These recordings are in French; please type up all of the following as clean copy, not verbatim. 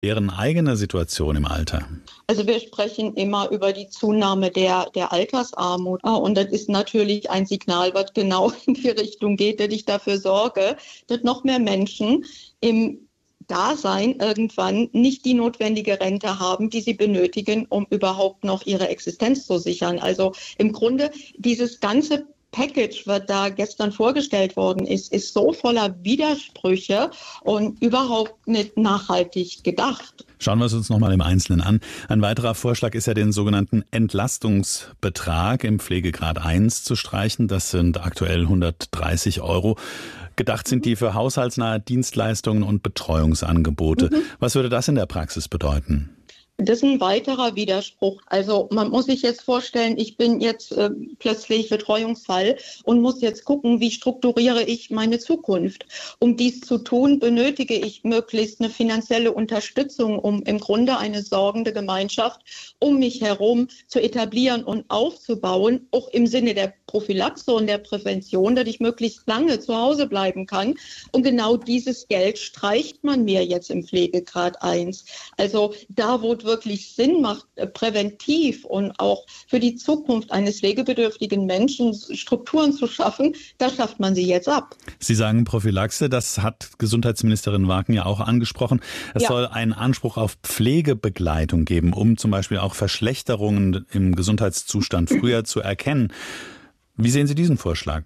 Deren eigene Situation im Alter? Also wir sprechen immer über die Zunahme der Altersarmut. Und das ist natürlich ein Signal, was genau in die Richtung geht, dass ich dafür sorge, dass noch mehr Menschen im Dasein irgendwann nicht die notwendige Rente haben, die sie benötigen, um überhaupt noch ihre Existenz zu sichern. Also im Grunde dieses ganze Package, was da gestern vorgestellt worden ist, ist so voller Widersprüche und überhaupt nicht nachhaltig gedacht. Schauen wir es uns nochmal im Einzelnen an. Ein weiterer Vorschlag ist ja, den sogenannten Entlastungsbetrag im Pflegegrad 1 zu streichen. Das sind aktuell 130 Euro. Gedacht sind die für haushaltsnahe Dienstleistungen und Betreuungsangebote. Was würde das in der Praxis bedeuten? Das ist ein weiterer Widerspruch. Also man muss sich jetzt vorstellen, ich bin jetzt plötzlich Betreuungsfall und muss jetzt gucken, wie strukturiere ich meine Zukunft. Um dies zu tun, benötige ich möglichst eine finanzielle Unterstützung, um im Grunde eine sorgende Gemeinschaft um mich herum zu etablieren und aufzubauen, auch im Sinne der Prophylaxe und der Prävention, dass ich möglichst lange zu Hause bleiben kann. Und genau dieses Geld streicht man mir jetzt im Pflegegrad 1. Also da, wo es wirklich Sinn macht, präventiv und auch für die Zukunft eines pflegebedürftigen Menschen Strukturen zu schaffen, da schafft man sie jetzt ab. Sie sagen Prophylaxe, das hat Gesundheitsministerin Wagen ja auch angesprochen. Es soll einen Anspruch auf Pflegebegleitung geben, um zum Beispiel auch Verschlechterungen im Gesundheitszustand früher zu erkennen. Wie sehen Sie diesen Vorschlag?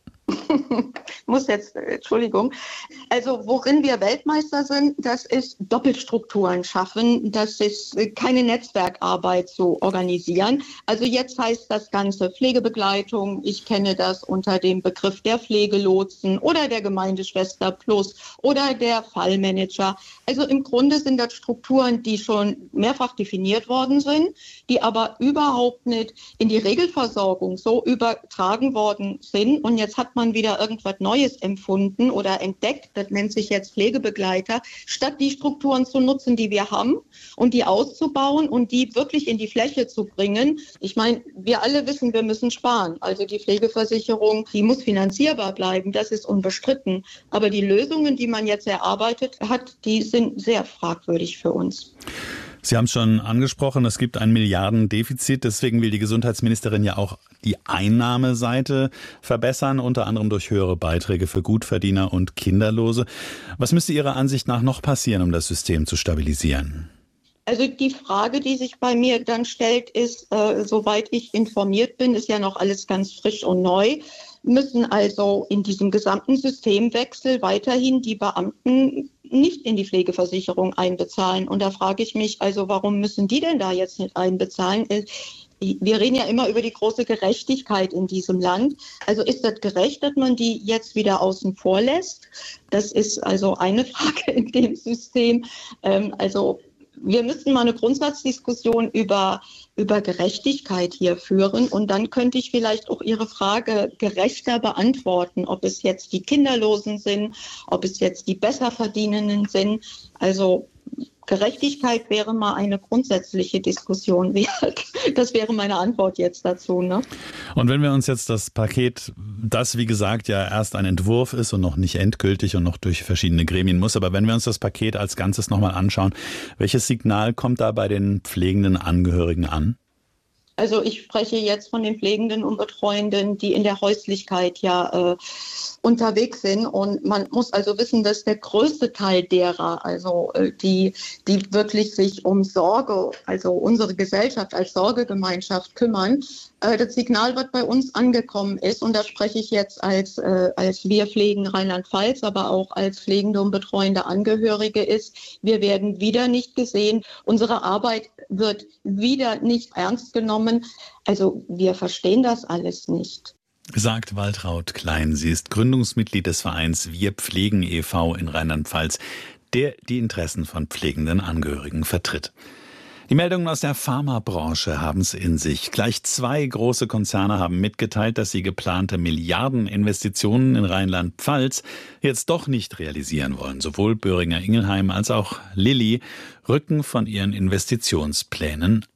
Entschuldigung. Also worin wir Weltmeister sind, das ist Doppelstrukturen schaffen, das ist keine Netzwerkarbeit zu organisieren. Also jetzt heißt das Ganze Pflegebegleitung. Ich kenne das unter dem Begriff der Pflegelotsen oder der Gemeindeschwester Plus oder der Fallmanager. Also im Grunde sind das Strukturen, die schon mehrfach definiert worden sind, die aber überhaupt nicht in die Regelversorgung so übertragen worden sind. Und jetzt hat man wieder irgendwas Neues empfunden oder entdeckt, das nennt sich jetzt Pflegebegleiter, statt die Strukturen zu nutzen, die wir haben und die auszubauen und die wirklich in die Fläche zu bringen. Ich meine, wir alle wissen, wir müssen sparen. Also die Pflegeversicherung, die muss finanzierbar bleiben, das ist unbestritten. Aber die Lösungen, die man jetzt erarbeitet hat, die sind sehr fragwürdig für uns. Sie haben es schon angesprochen, es gibt ein Milliardendefizit. Deswegen will die Gesundheitsministerin ja auch die Einnahmeseite verbessern, unter anderem durch höhere Beiträge für Gutverdiener und Kinderlose. Was müsste Ihrer Ansicht nach noch passieren, um das System zu stabilisieren? Also die Frage, die sich bei mir dann stellt, ist, soweit ich informiert bin, ist ja noch alles ganz frisch und neu, müssen also in diesem gesamten Systemwechsel weiterhin die Beamten nicht in die Pflegeversicherung einbezahlen. Und da frage ich mich, also warum müssen die denn da jetzt nicht einbezahlen? Wir reden ja immer über die große Gerechtigkeit in diesem Land. Also ist das gerecht, dass man die jetzt wieder außen vor lässt? Das ist also eine Frage in dem System. Wir müssten mal eine Grundsatzdiskussion über Gerechtigkeit hier führen. Und dann könnte ich vielleicht auch Ihre Frage gerechter beantworten, ob es jetzt die Kinderlosen sind, ob es jetzt die Besserverdienenden sind. Also Gerechtigkeit wäre mal eine grundsätzliche Diskussion wert. Das wäre meine Antwort jetzt dazu, ne? Und wenn wir uns jetzt das Paket, das wie gesagt ja erst ein Entwurf ist und noch nicht endgültig und noch durch verschiedene Gremien muss, aber wenn wir uns das Paket als Ganzes nochmal anschauen, welches Signal kommt da bei den pflegenden Angehörigen an? Also ich spreche jetzt von den Pflegenden und Betreuenden, die in der Häuslichkeit ja unterwegs sind. Und man muss also wissen, dass der größte Teil derer, also die wirklich sich um Sorge, also unsere Gesellschaft als Sorgegemeinschaft kümmern, das Signal, was bei uns angekommen ist, und da spreche ich jetzt als wir pflegen Rheinland-Pfalz, aber auch als pflegende und betreuende Angehörige ist, wir werden wieder nicht gesehen. Unsere Arbeit wird wieder nicht ernst genommen. Also wir verstehen das alles nicht. Sagt Waltraud Klein. Sie ist Gründungsmitglied des Vereins Wir Pflegen e.V. in Rheinland-Pfalz, der die Interessen von pflegenden Angehörigen vertritt. Die Meldungen aus der Pharmabranche haben es in sich. Gleich 2 große Konzerne haben mitgeteilt, dass sie geplante Milliardeninvestitionen in Rheinland-Pfalz jetzt doch nicht realisieren wollen. Sowohl Boehringer Ingelheim als auch Lilly rücken von ihren Investitionsplänen ab.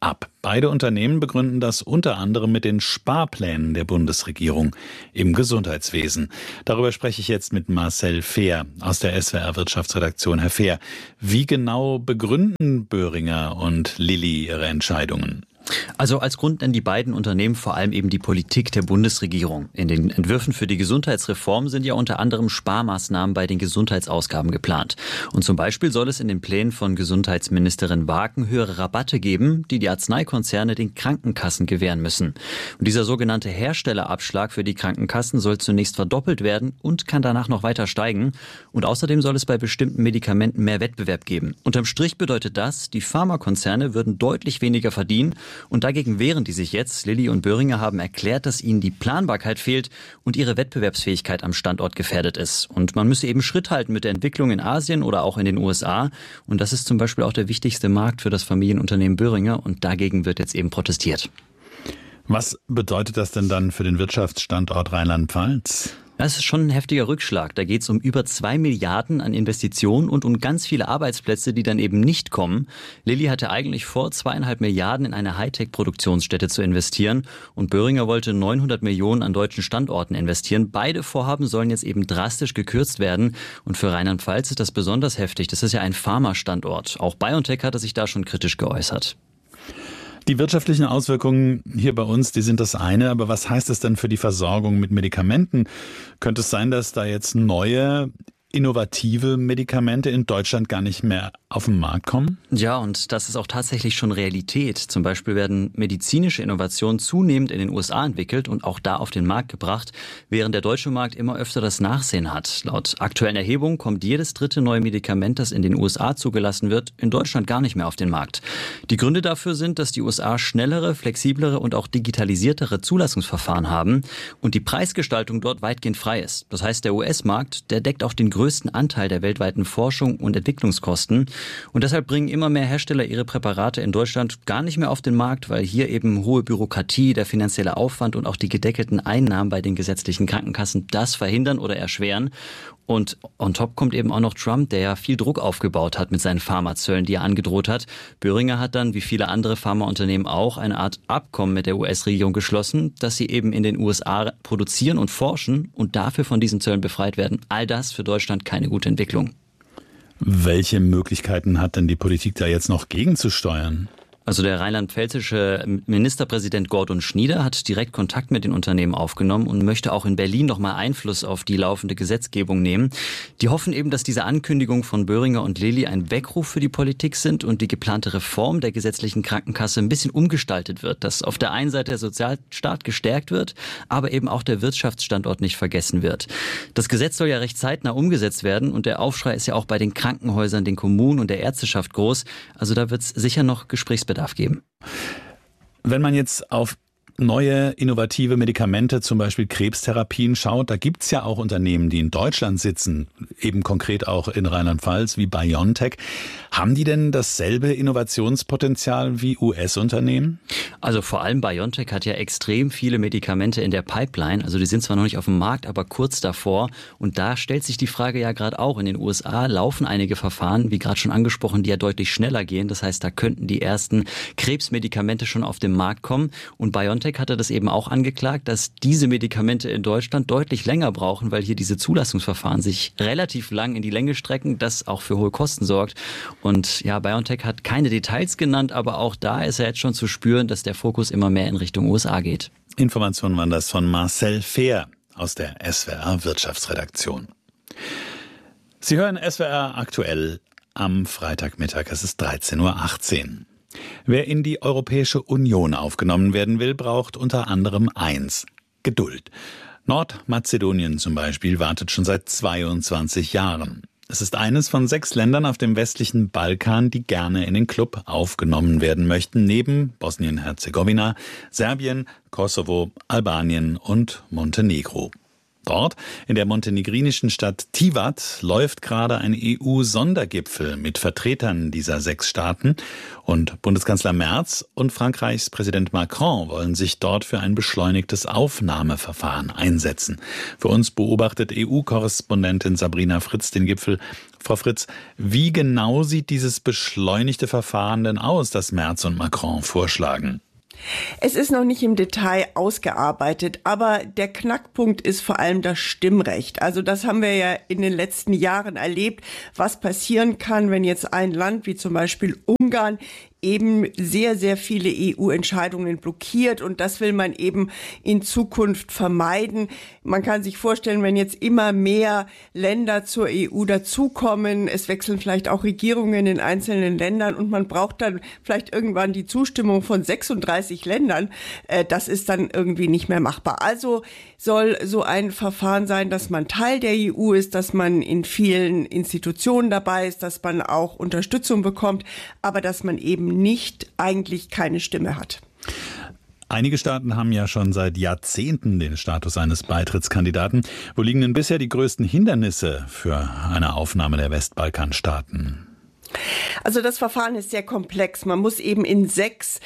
Beide Unternehmen begründen das unter anderem mit den Sparplänen der Bundesregierung im Gesundheitswesen. Darüber spreche ich jetzt mit Marcel Fehr aus der SWR Wirtschaftsredaktion. Herr Fehr, wie genau begründen Boehringer und Lilly ihre Entscheidungen? Also als Grund nennen die beiden Unternehmen vor allem eben die Politik der Bundesregierung. In den Entwürfen für die Gesundheitsreform sind ja unter anderem Sparmaßnahmen bei den Gesundheitsausgaben geplant. Und zum Beispiel soll es in den Plänen von Gesundheitsministerin Waken höhere Rabatte geben, die die Arzneikonzerne den Krankenkassen gewähren müssen. Und dieser sogenannte Herstellerabschlag für die Krankenkassen soll zunächst verdoppelt werden und kann danach noch weiter steigen. Und außerdem soll es bei bestimmten Medikamenten mehr Wettbewerb geben. Unterm Strich bedeutet das, die Pharmakonzerne würden deutlich weniger verdienen. Und dagegen wehren die sich jetzt. Lilly und Boehringer haben erklärt, dass ihnen die Planbarkeit fehlt und ihre Wettbewerbsfähigkeit am Standort gefährdet ist. Und man müsse eben Schritt halten mit der Entwicklung in Asien oder auch in den USA. Und das ist zum Beispiel auch der wichtigste Markt für das Familienunternehmen Boehringer. Und dagegen wird jetzt eben protestiert. Was bedeutet das denn dann für den Wirtschaftsstandort Rheinland-Pfalz? Das ist schon ein heftiger Rückschlag. Da geht es um über 2 Milliarden an Investitionen und um ganz viele Arbeitsplätze, die dann eben nicht kommen. Lilly hatte eigentlich vor, 2,5 Milliarden in eine Hightech-Produktionsstätte zu investieren. Und Boehringer wollte 900 Millionen an deutschen Standorten investieren. Beide Vorhaben sollen jetzt eben drastisch gekürzt werden. Und für Rheinland-Pfalz ist das besonders heftig. Das ist ja ein Pharma-Standort. Auch BioNTech hatte sich da schon kritisch geäußert. Die wirtschaftlichen Auswirkungen hier bei uns, die sind das eine. Aber was heißt es denn für die Versorgung mit Medikamenten? Könnte es sein, dass da jetzt neue, innovative Medikamente in Deutschland gar nicht mehr auf den Markt kommen? Ja, und das ist auch tatsächlich schon Realität. Zum Beispiel werden medizinische Innovationen zunehmend in den USA entwickelt und auch da auf den Markt gebracht, während der deutsche Markt immer öfter das Nachsehen hat. Laut aktuellen Erhebungen kommt jedes dritte neue Medikament, das in den USA zugelassen wird, in Deutschland gar nicht mehr auf den Markt. Die Gründe dafür sind, dass die USA schnellere, flexiblere und auch digitalisiertere Zulassungsverfahren haben und die Preisgestaltung dort weitgehend frei ist. Das heißt, der US-Markt, der deckt auch den größten Anteil der weltweiten Forschung und Entwicklungskosten. Und deshalb bringen immer mehr Hersteller ihre Präparate in Deutschland gar nicht mehr auf den Markt, weil hier eben hohe Bürokratie, der finanzielle Aufwand und auch die gedeckelten Einnahmen bei den gesetzlichen Krankenkassen das verhindern oder erschweren. Und on top kommt eben auch noch Trump, der ja viel Druck aufgebaut hat mit seinen Pharmazöllen, die er angedroht hat. Boehringer hat dann, wie viele andere Pharmaunternehmen auch, eine Art Abkommen mit der US-Regierung geschlossen, dass sie eben in den USA produzieren und forschen und dafür von diesen Zöllen befreit werden. All das für Deutschland keine gute Entwicklung. Welche Möglichkeiten hat denn die Politik da jetzt noch gegenzusteuern? Also der rheinland-pfälzische Ministerpräsident Gordon Schnieder hat direkt Kontakt mit den Unternehmen aufgenommen und möchte auch in Berlin nochmal Einfluss auf die laufende Gesetzgebung nehmen. Die hoffen eben, dass diese Ankündigungen von Boehringer und Lilly ein Weckruf für die Politik sind und die geplante Reform der gesetzlichen Krankenkasse ein bisschen umgestaltet wird, dass auf der einen Seite der Sozialstaat gestärkt wird, aber eben auch der Wirtschaftsstandort nicht vergessen wird. Das Gesetz soll ja recht zeitnah umgesetzt werden und der Aufschrei ist ja auch bei den Krankenhäusern, den Kommunen und der Ärzteschaft groß. Also da wird es sicher noch Gesprächsbedarf geben. Wenn man jetzt auf neue, innovative Medikamente, zum Beispiel Krebstherapien schaut, da gibt's ja auch Unternehmen, die in Deutschland sitzen, eben konkret auch in Rheinland-Pfalz wie BioNTech. Haben die denn dasselbe Innovationspotenzial wie US-Unternehmen? Also vor allem BioNTech hat ja extrem viele Medikamente in der Pipeline. Also die sind zwar noch nicht auf dem Markt, aber kurz davor. Und da stellt sich die Frage ja gerade auch. In den USA laufen einige Verfahren, wie gerade schon angesprochen, die ja deutlich schneller gehen. Das heißt, da könnten die ersten Krebsmedikamente schon auf den Markt kommen. Und BioNTech hatte das eben auch angeklagt, dass diese Medikamente in Deutschland deutlich länger brauchen, weil hier diese Zulassungsverfahren sich relativ lang in die Länge strecken, das auch für hohe Kosten sorgt. Und ja, BioNTech hat keine Details genannt, aber auch da ist ja jetzt schon zu spüren, dass der Fokus immer mehr in Richtung USA geht. Informationen waren das von Marcel Fehr aus der SWR Wirtschaftsredaktion. Sie hören SWR aktuell am Freitagmittag, es ist 13:18 Uhr. Wer in die Europäische Union aufgenommen werden will, braucht unter anderem eins: Geduld. Nordmazedonien zum Beispiel wartet schon seit 22 Jahren. Es ist eines von 6 Ländern auf dem westlichen Balkan, die gerne in den Club aufgenommen werden möchten, neben Bosnien-Herzegowina, Serbien, Kosovo, Albanien und Montenegro. Dort, in der montenegrinischen Stadt Tivat, läuft gerade ein EU-Sondergipfel mit Vertretern dieser 6 Staaten. Und Bundeskanzler Merz und Frankreichs Präsident Macron wollen sich dort für ein beschleunigtes Aufnahmeverfahren einsetzen. Für uns beobachtet EU-Korrespondentin Sabrina Fritz den Gipfel. Frau Fritz, wie genau sieht dieses beschleunigte Verfahren denn aus, das Merz und Macron vorschlagen? Es ist noch nicht im Detail ausgearbeitet, aber der Knackpunkt ist vor allem das Stimmrecht. Also das haben wir ja in den letzten Jahren erlebt, was passieren kann, wenn jetzt ein Land wie zum Beispiel Ungarn eben sehr, sehr viele EU-Entscheidungen blockiert, und das will man eben in Zukunft vermeiden. Man kann sich vorstellen, wenn jetzt immer mehr Länder zur EU dazukommen, es wechseln vielleicht auch Regierungen in einzelnen Ländern und man braucht dann vielleicht irgendwann die Zustimmung von 36 Ländern, das ist dann irgendwie nicht mehr machbar. Also soll so ein Verfahren sein, dass man Teil der EU ist, dass man in vielen Institutionen dabei ist, dass man auch Unterstützung bekommt, aber dass man eben nicht eigentlich keine Stimme hat. Einige Staaten haben ja schon seit Jahrzehnten den Status eines Beitrittskandidaten. Wo liegen denn bisher die größten Hindernisse für eine Aufnahme der Westbalkanstaaten? Also das Verfahren ist sehr komplex. Man muss eben in 6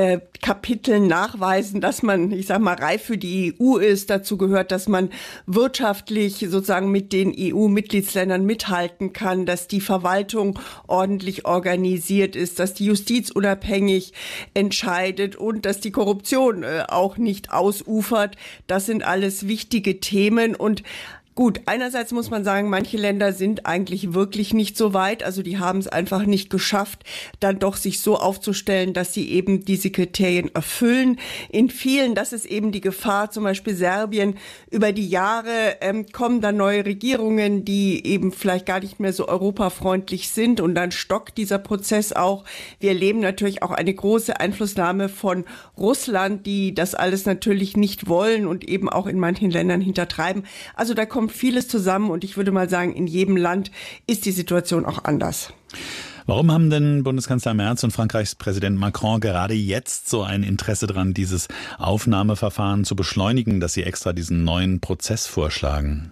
Kapiteln nachweisen, dass man, ich sag mal, reif für die EU ist. Dazu gehört, dass man wirtschaftlich sozusagen mit den EU-Mitgliedsländern mithalten kann, dass die Verwaltung ordentlich organisiert ist, dass die Justiz unabhängig entscheidet und dass die Korruption auch nicht ausufert. Das sind alles wichtige Themen. Und gut, einerseits muss man sagen, manche Länder sind eigentlich wirklich nicht so weit. Also die haben es einfach nicht geschafft, dann doch sich so aufzustellen, dass sie eben diese Kriterien erfüllen. In vielen, das ist eben die Gefahr, zum Beispiel Serbien, über die Jahre kommen dann neue Regierungen, die eben vielleicht gar nicht mehr so europafreundlich sind, und dann stockt dieser Prozess auch. Wir erleben natürlich auch eine große Einflussnahme von Russland, die das alles natürlich nicht wollen und eben auch in manchen Ländern hintertreiben. Also da kommt vieles zusammen, und ich würde mal sagen, in jedem Land ist die Situation auch anders. Warum haben denn Bundeskanzler Merz und Frankreichs Präsident Macron gerade jetzt so ein Interesse daran, dieses Aufnahmeverfahren zu beschleunigen, dass sie extra diesen neuen Prozess vorschlagen?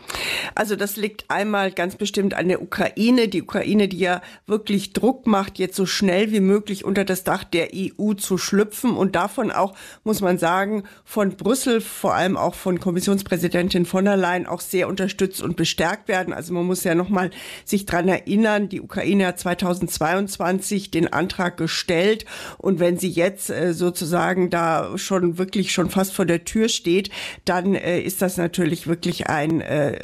Also das liegt einmal ganz bestimmt an der Ukraine. Die Ukraine, die ja wirklich Druck macht, jetzt so schnell wie möglich unter das Dach der EU zu schlüpfen, und davon auch, muss man sagen, von Brüssel, vor allem auch von Kommissionspräsidentin von der Leyen, auch sehr unterstützt und bestärkt werden. Also man muss ja nochmal sich dran erinnern, die Ukraine hat 2022 den Antrag gestellt, und wenn sie jetzt sozusagen da schon fast vor der Tür steht, dann ist das natürlich wirklich ein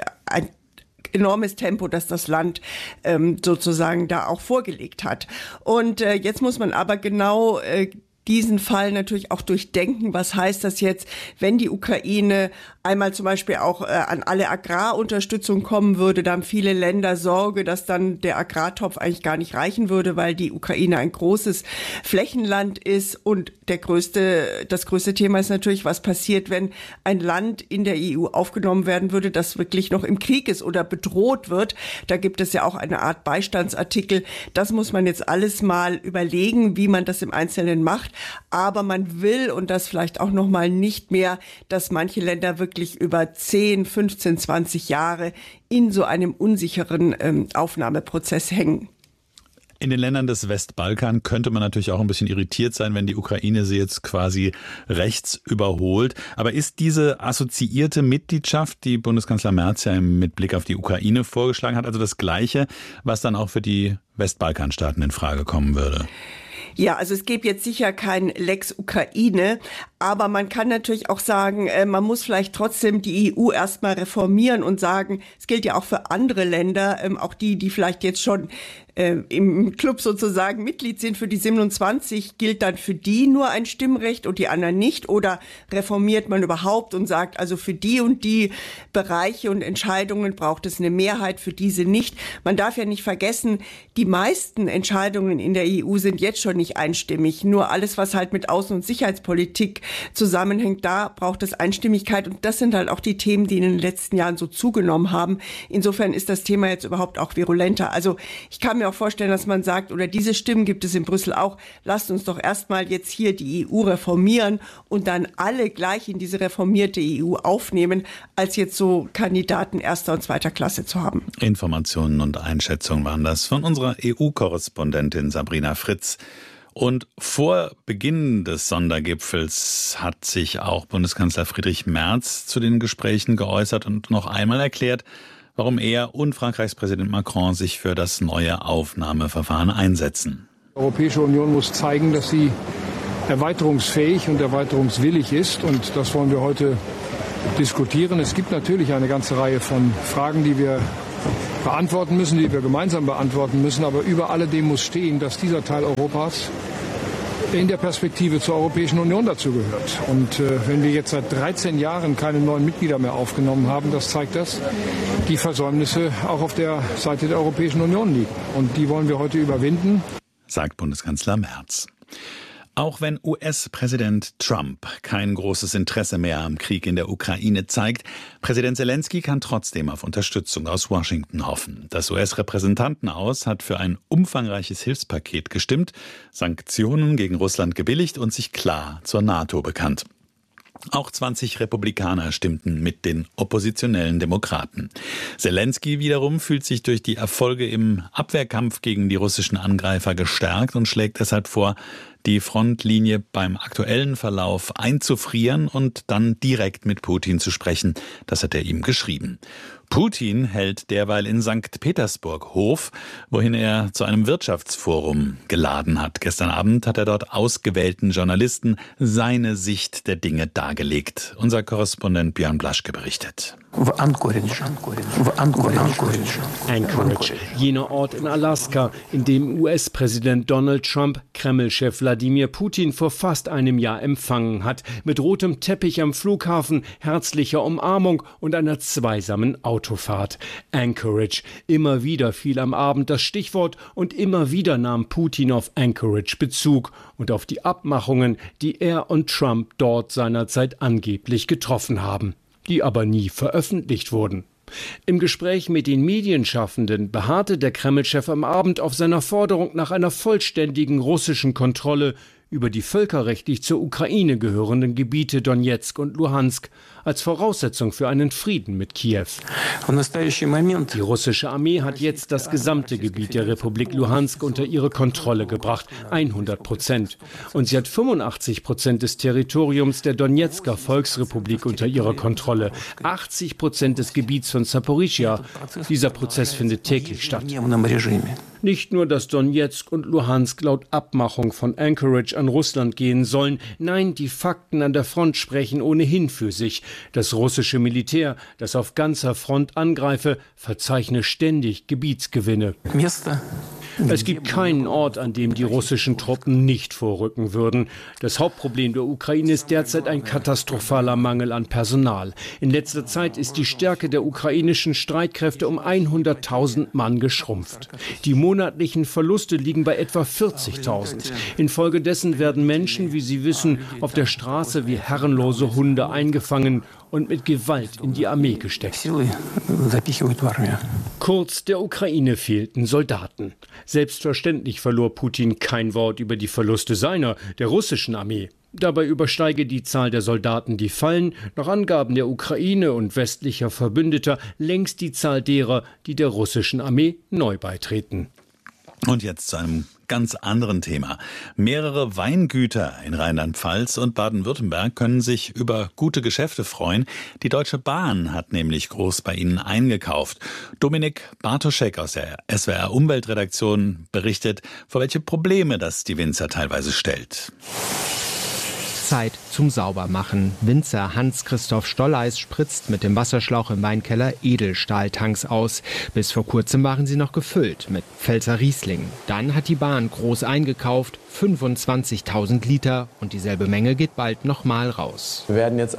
enormes Tempo, das das Land sozusagen da auch vorgelegt hat. Und jetzt muss man aber genau diesen Fall natürlich auch durchdenken. Was heißt das jetzt, wenn die Ukraine einmal zum Beispiel auch an alle Agrarunterstützung kommen würde? Da haben viele Länder Sorge, dass dann der Agrartopf eigentlich gar nicht reichen würde, weil die Ukraine ein großes Flächenland ist. Und das größte Thema ist natürlich, was passiert, wenn ein Land in der EU aufgenommen werden würde, das wirklich noch im Krieg ist oder bedroht wird. Da gibt es ja auch eine Art Beistandsartikel. Das muss man jetzt alles mal überlegen, wie man das im Einzelnen macht. Aber man will, und das vielleicht auch noch mal, nicht mehr, dass manche Länder wirklich über 10, 15, 20 Jahre in so einem unsicheren Aufnahmeprozess hängen. In den Ländern des Westbalkan könnte man natürlich auch ein bisschen irritiert sein, wenn die Ukraine sie jetzt quasi rechts überholt. Aber ist diese assoziierte Mitgliedschaft, die Bundeskanzler Merz ja mit Blick auf die Ukraine vorgeschlagen hat, also das Gleiche, was dann auch für die Westbalkanstaaten in Frage kommen würde? Ja, also es gäbe jetzt sicher kein Lex Ukraine, aber man kann natürlich auch sagen, man muss vielleicht trotzdem die EU erstmal reformieren und sagen, es gilt ja auch für andere Länder, auch die vielleicht jetzt schon im Club sozusagen Mitglied sind, für die 27 gilt dann für die nur ein Stimmrecht und die anderen nicht? Oder reformiert man überhaupt und sagt, also für die und die Bereiche und Entscheidungen braucht es eine Mehrheit, für diese nicht? Man darf ja nicht vergessen, die meisten Entscheidungen in der EU sind jetzt schon nicht einstimmig. Nur alles, was halt mit Außen- und Sicherheitspolitik zusammenhängt, da braucht es Einstimmigkeit. Und das sind halt auch die Themen, die in den letzten Jahren so zugenommen haben. Insofern ist das Thema jetzt überhaupt auch virulenter. Also ich kann mir mir auch vorstellen, dass man sagt, oder diese Stimmen gibt es in Brüssel auch, lasst uns doch erstmal jetzt hier die EU reformieren und dann alle gleich in diese reformierte EU aufnehmen, als jetzt so Kandidaten erster und zweiter Klasse zu haben. Informationen und Einschätzungen waren das von unserer EU-Korrespondentin Sabrina Fritz. Und vor Beginn des Sondergipfels hat sich auch Bundeskanzler Friedrich Merz zu den Gesprächen geäußert und noch einmal erklärt, warum er und Frankreichs Präsident Macron sich für das neue Aufnahmeverfahren einsetzen. Die Europäische Union muss zeigen, dass sie erweiterungsfähig und erweiterungswillig ist. Und das wollen wir heute diskutieren. Es gibt natürlich eine ganze Reihe von Fragen, die wir beantworten müssen, die wir gemeinsam beantworten müssen. Aber über alledem muss stehen, dass dieser Teil Europas in der Perspektive zur Europäischen Union dazu gehört. Und wenn wir jetzt seit 13 Jahren keine neuen Mitglieder mehr aufgenommen haben, das zeigt, dass die Versäumnisse auch auf der Seite der Europäischen Union liegen. Und die wollen wir heute überwinden, sagt Bundeskanzler Merz. Auch wenn US-Präsident Trump kein großes Interesse mehr am Krieg in der Ukraine zeigt, Präsident Zelensky kann trotzdem auf Unterstützung aus Washington hoffen. Das US-Repräsentantenhaus hat für ein umfangreiches Hilfspaket gestimmt, Sanktionen gegen Russland gebilligt und sich klar zur NATO bekannt. Auch 20 Republikaner stimmten mit den oppositionellen Demokraten. Zelensky wiederum fühlt sich durch die Erfolge im Abwehrkampf gegen die russischen Angreifer gestärkt und schlägt deshalb vor, die Frontlinie beim aktuellen Verlauf einzufrieren und dann direkt mit Putin zu sprechen. Das hat er ihm geschrieben. Putin hält derweil in St. Petersburg Hof, wohin er zu einem Wirtschaftsforum geladen hat. Gestern Abend hat er dort ausgewählten Journalisten seine Sicht der Dinge dargelegt. Unser Korrespondent Björn Blaschke berichtet. Anchorage, jener Ort in Alaska, in dem US-Präsident Donald Trump Kreml-Chef Wladimir Putin vor fast einem Jahr empfangen hat, mit rotem Teppich am Flughafen, herzlicher Umarmung und einer zweisamen Autofahrt. Anchorage. Immer wieder fiel am Abend das Stichwort und immer wieder nahm Putin auf Anchorage Bezug und auf die Abmachungen, die er und Trump dort seinerzeit angeblich getroffen haben, die aber nie veröffentlicht wurden. Im Gespräch mit den Medienschaffenden beharrte der Kreml-Chef am Abend auf seiner Forderung nach einer vollständigen russischen Kontrolle über die völkerrechtlich zur Ukraine gehörenden Gebiete Donezk und Luhansk als Voraussetzung für einen Frieden mit Kiew. Die russische Armee hat jetzt das gesamte Gebiet der Republik Luhansk unter ihre Kontrolle gebracht, 100%. Und sie hat 85% des Territoriums der Donezker Volksrepublik unter ihrer Kontrolle, 80% des Gebiets von Zaporizhia. Dieser Prozess findet täglich statt. Nicht nur, dass Donezk und Luhansk laut Abmachung von Anchorage an Russland gehen sollen, nein, die Fakten an der Front sprechen ohnehin für sich. Das russische Militär, das auf ganzer Front angreife, verzeichne ständig Gebietsgewinne. Es gibt keinen Ort, an dem die russischen Truppen nicht vorrücken würden. Das Hauptproblem der Ukraine ist derzeit ein katastrophaler Mangel an Personal. In letzter Zeit ist die Stärke der ukrainischen Streitkräfte um 100.000 Mann geschrumpft. Die monatlichen Verluste liegen bei etwa 40.000. Infolgedessen werden Menschen, wie Sie wissen, auf der Straße wie herrenlose Hunde eingefangen und mit Gewalt in die Armee gesteckt. Kurz, der Ukraine fehlten Soldaten. Selbstverständlich verlor Putin kein Wort über die Verluste seiner, der russischen Armee. Dabei übersteige die Zahl der Soldaten, die fallen, nach Angaben der Ukraine und westlicher Verbündeter, längst die Zahl derer, die der russischen Armee neu beitreten. Und jetzt zu einem ganz anderen Thema. Mehrere Weingüter in Rheinland-Pfalz und Baden-Württemberg können sich über gute Geschäfte freuen. Die Deutsche Bahn hat nämlich groß bei ihnen eingekauft. Dominik Bartoschek aus der SWR Umweltredaktion berichtet, vor welche Probleme das die Winzer teilweise stellt. Zeit zum Saubermachen. Winzer Hans-Christoph Stolleis spritzt mit dem Wasserschlauch im Weinkeller Edelstahltanks aus. Bis vor kurzem waren sie noch gefüllt mit Pfälzer Riesling. Dann hat die Bahn groß eingekauft, 25.000 Liter, und dieselbe Menge geht bald nochmal raus. Wir werden jetzt auch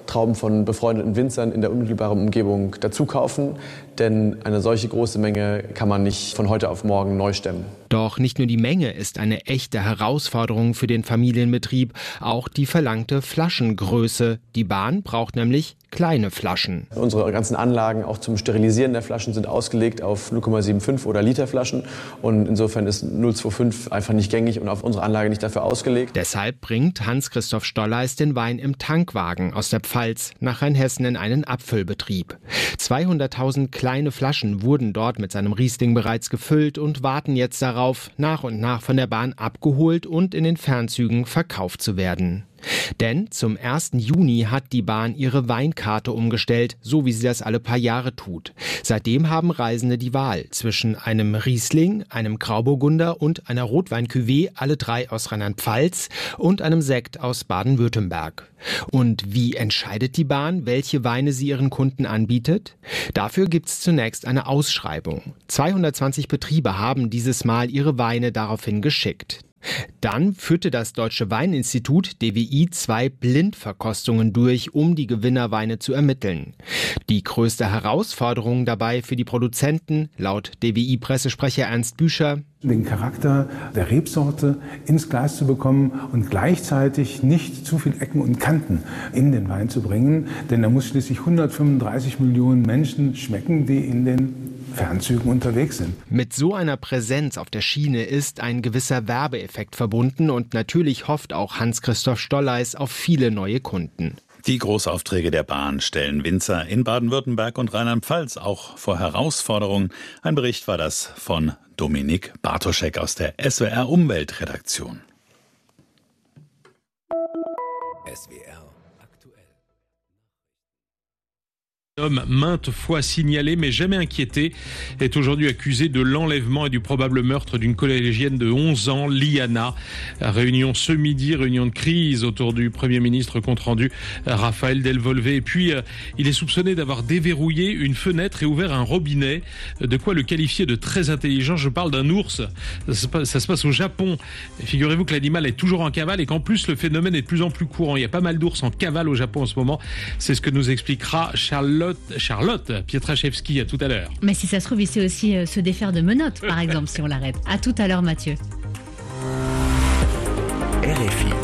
Trauben von befreundeten Winzern in der unmittelbaren Umgebung dazu kaufen, denn eine solche große Menge kann man nicht von heute auf morgen neu stemmen. Doch nicht nur die Menge ist eine echte Herausforderung für den Familienbetrieb, auch die verlangte Flaschengröße. Die Bahn braucht nämlich kleine Flaschen. Unsere ganzen Anlagen auch zum Sterilisieren der Flaschen sind ausgelegt auf 0,75 oder Liter Flaschen und insofern ist 0,25 einfach nicht gängig und auf unsere Anlage nicht dafür ausgelegt. Deshalb bringt Hans-Christoph Stolleis den Wein im Tankwagen aus der Pfalz nach Rheinhessen in einen Abfüllbetrieb. 200.000 kleine Flaschen wurden dort mit seinem Riesling bereits gefüllt und warten jetzt darauf, nach und nach von der Bahn abgeholt und in den Fernzügen verkauft zu werden. Denn zum 1. Juni hat die Bahn ihre Weinkarte umgestellt, so wie sie das alle paar Jahre tut. Seitdem haben Reisende die Wahl zwischen einem Riesling, einem Grauburgunder und einer Rotwein-Cuvée, alle drei aus Rheinland-Pfalz, und einem Sekt aus Baden-Württemberg. Und wie entscheidet die Bahn, welche Weine sie ihren Kunden anbietet? Dafür gibt es zunächst eine Ausschreibung. 220 Betriebe haben dieses Mal ihre Weine daraufhin geschickt. Dann führte das Deutsche Weininstitut DWI 2 Blindverkostungen durch, um die Gewinnerweine zu ermitteln. Die größte Herausforderung dabei für die Produzenten, laut DWI-Pressesprecher Ernst Büscher, den Charakter der Rebsorte ins Glas zu bekommen und gleichzeitig nicht zu viel Ecken und Kanten in den Wein zu bringen. Denn er muss schließlich 135 Millionen Menschen schmecken, die in den Fernzügen unterwegs sind. Mit so einer Präsenz auf der Schiene ist ein gewisser Werbeeffekt verbunden und natürlich hofft auch Hans-Christoph Stolleis auf viele neue Kunden. Die Großaufträge der Bahn stellen Winzer in Baden-Württemberg und Rheinland-Pfalz auch vor Herausforderungen. Ein Bericht war das von Dominik Bartoschek aus der SWR Umweltredaktion. SWR aktuell. Homme maintes fois signalé mais jamais inquiété est aujourd'hui accusé de l'enlèvement et du probable meurtre d'une collégienne de 11 ans, Liana. Réunion ce midi, réunion de crise autour du Premier ministre, compte rendu Raphaël Delvolvé. Et puis il est soupçonné d'avoir déverrouillé une fenêtre et ouvert un robinet. De quoi le qualifier de très intelligent. Je parle d'un ours. Ça se passe au Japon. Et figurez-vous que l'animal est toujours en cavale et qu'en plus le phénomène est de plus en plus courant. Il y a pas mal d'ours en cavale au Japon en ce moment. C'est ce que nous expliquera Charlotte Pietraszewski, à tout à l'heure. Mais si ça se trouve, il sait aussi se défaire de menottes, par exemple, si on l'arrête. À tout à l'heure, Mathieu. RFI.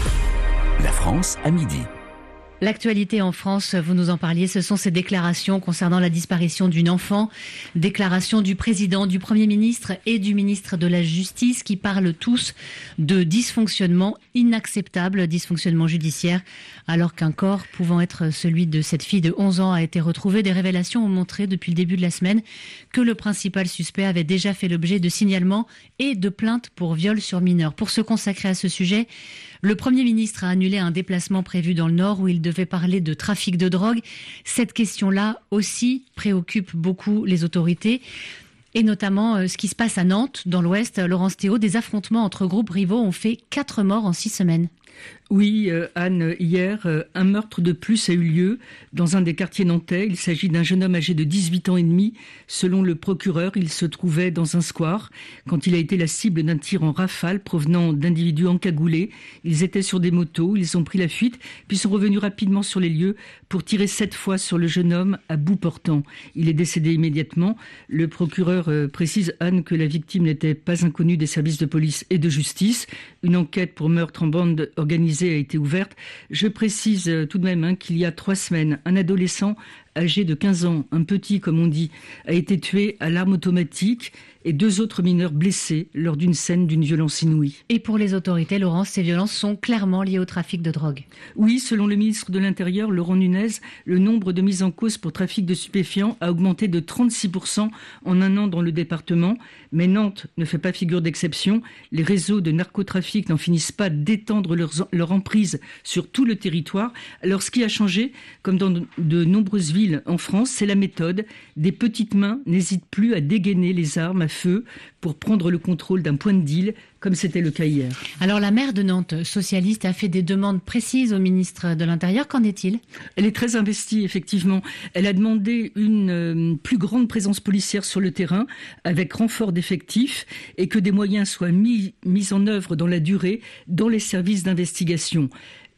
La France à midi. L'actualité en France, vous nous en parliez, ce sont ces déclarations concernant la disparition d'une enfant. Déclarations du président, du Premier ministre et du ministre de la Justice qui parlent tous de dysfonctionnement inacceptable, dysfonctionnement judiciaire, alors qu'un corps pouvant être celui de cette fille de 11 ans a été retrouvé. Des révélations ont montré depuis le début de la semaine que le principal suspect avait déjà fait l'objet de signalements et de plaintes pour viol sur mineur. Pour se consacrer à ce sujet, le Premier ministre a annulé un déplacement prévu dans le Nord où il devait parler de trafic de drogue. Cette question-là aussi préoccupe beaucoup les autorités. Et notamment ce qui se passe à Nantes, dans l'Ouest. Laurence Théo, des affrontements entre groupes rivaux ont fait 4 morts en 6 semaines. Oui, Anne, hier, un meurtre de plus a eu lieu dans un des quartiers nantais. Il s'agit d'un jeune homme âgé de 18 ans et demi. Selon le procureur, il se trouvait dans un square quand il a été la cible d'un tir en rafale provenant d'individus encagoulés. Ils étaient sur des motos, ils ont pris la fuite, puis sont revenus rapidement sur les lieux pour tirer 7 fois sur le jeune homme à bout portant. Il est décédé immédiatement. Le procureur précise, Anne, que la victime n'était pas inconnue des services de police et de justice. Une enquête pour meurtre en bande organisée a été ouverte. Je précise tout de même qu'il y a 3 semaines, un adolescent âgé de 15 ans, un petit comme on dit, a été tué à l'arme automatique et 2 autres mineurs blessés lors d'une scène d'une violence inouïe. Et pour les autorités, Laurence, ces violences sont clairement liées au trafic de drogue. Oui, selon le ministre de l'Intérieur, Laurent Nunez, le nombre de mises en cause pour trafic de stupéfiants a augmenté de 36% en un an dans le département. Mais Nantes ne fait pas figure d'exception. Les réseaux de narcotrafic n'en finissent pas d'étendre leur emprise sur tout le territoire. Alors ce qui a changé, comme dans de nombreuses villes en France, c'est la méthode. Des petites mains n'hésitent plus à dégainer les armes à feu pour prendre le contrôle d'un point de deal, comme c'était le cas hier. Alors la maire de Nantes, socialiste, a fait des demandes précises au ministre de l'Intérieur. Qu'en est-il ? Elle est très investie, effectivement. Elle a demandé une plus grande présence policière sur le terrain, avec renfort d'effectifs, et que des moyens soient mis en œuvre dans la durée dans les services d'investigation.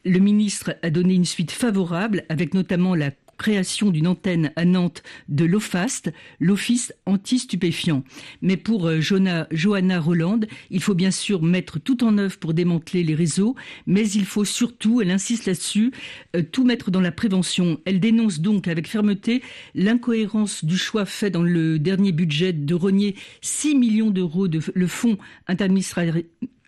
Le ministre a donné une suite favorable, avec notamment la création d'une antenne à Nantes de l'OFAST, l'Office anti-stupéfiants. Mais pour Johanna Roland, il faut bien sûr mettre tout en œuvre pour démanteler les réseaux, mais il faut surtout, elle insiste là-dessus, tout mettre dans la prévention. Elle dénonce donc avec fermeté l'incohérence du choix fait dans le dernier budget de rogner 6 millions d'euros le fonds interministériel.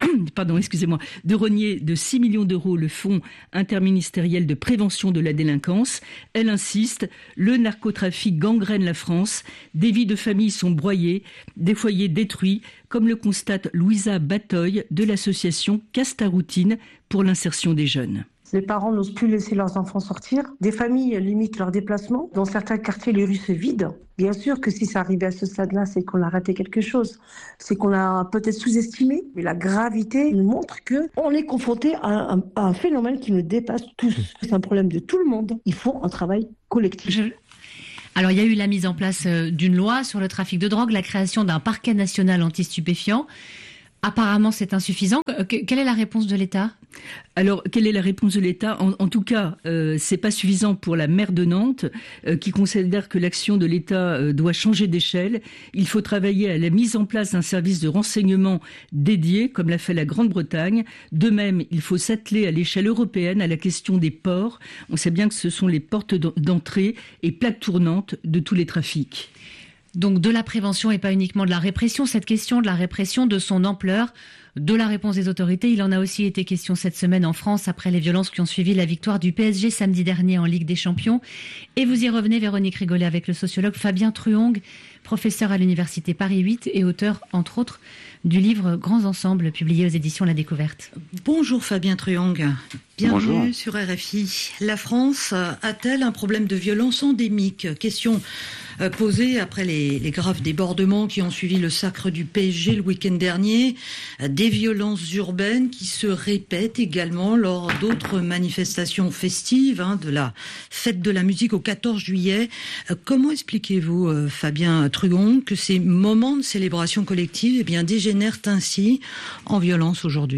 De rogner de 6 millions d'euros le fonds interministériel de prévention de la délinquance. Elle insiste, le narcotrafic gangrène la France, des vies de familles sont broyées, des foyers détruits, comme le constate Louisa Batoy de l'association Castaroutine pour l'insertion des jeunes. Les parents n'osent plus laisser leurs enfants sortir. Des familles limitent leurs déplacements. Dans certains quartiers, les rues se vident. Bien sûr que si ça arrivait à ce stade-là, c'est qu'on a raté quelque chose. C'est qu'on a peut-être sous-estimé. Mais la gravité nous montre qu'on est confronté à un phénomène qui nous dépasse tous. C'est un problème de tout le monde. Il faut un travail collectif. Alors, il y a eu la mise en place d'une loi sur le trafic de drogue, la création d'un parquet national anti-stupéfiants. Apparemment, c'est insuffisant. Quelle est la réponse de l'État ? Alors, quelle est la réponse de l'État ? En tout cas, c'est pas suffisant pour la maire de Nantes, qui considère que l'action de l'État doit changer d'échelle. Il faut travailler à la mise en place d'un service de renseignement dédié, comme l'a fait la Grande-Bretagne. De même, il faut s'atteler à l'échelle européenne à la question des ports. On sait bien que ce sont les portes d'entrée et plaques tournantes de tous les trafics. Donc de la prévention et pas uniquement de la répression. Cette question de la répression, de son ampleur, de la réponse des autorités, il en a aussi été question cette semaine en France après les violences qui ont suivi la victoire du PSG samedi dernier en Ligue des Champions. Et vous y revenez, Véronique Rigolet, avec le sociologue Fabien Truong, professeur à l'université Paris 8 et auteur, entre autres, du livre Grands Ensembles, publié aux éditions La Découverte. Bonjour Fabien Truong, bienvenue Bonjour. sur RFI. La France a-t-elle un problème de violence endémique ? Question posée après les graves débordements qui ont suivi le sacre du PSG le week-end dernier. Des violences urbaines qui se répètent également lors d'autres manifestations festives, de la fête de la musique au 14 juillet. Comment expliquez-vous, Fabien Truong, que ces moments de célébration collective dégénèrent ainsi en violence aujourd'hui ?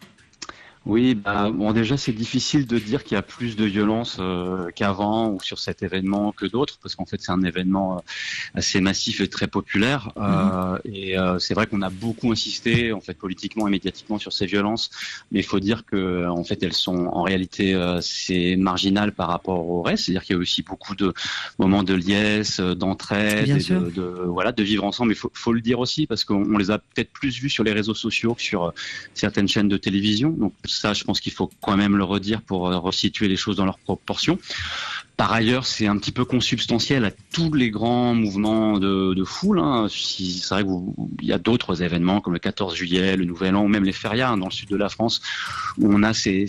Oui, déjà c'est difficile de dire qu'il y a plus de violence qu'avant ou sur cet événement que d'autres, parce qu'en fait c'est un événement assez massif et très populaire. Et c'est vrai qu'on a beaucoup insisté en fait politiquement et médiatiquement sur ces violences, mais il faut dire que en fait elles sont en réalité c'est marginal par rapport au reste. C'est-à-dire qu'il y a aussi beaucoup de moments de liesse, d'entraide, et de vivre ensemble. Il faut le dire aussi parce qu'on les a peut-être plus vus sur les réseaux sociaux que sur certaines chaînes de télévision. Donc ça, je pense qu'il faut quand même le redire pour resituer les choses dans leurs proportions. Par ailleurs, c'est un petit peu consubstantiel à tous les grands mouvements de foule. C'est vrai qu'il y a d'autres événements comme le 14 juillet, le Nouvel An ou même les férias dans le sud de la France où on a ces